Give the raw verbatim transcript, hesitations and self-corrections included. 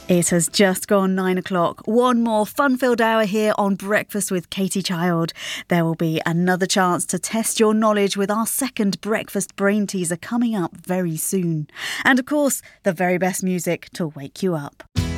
It has just gone nine o'clock. One more fun-filled hour here on Breakfast with Katie Child. There will be another chance to test your knowledge with our second breakfast brain teaser coming up very soon. And of course, the very best music to wake you up.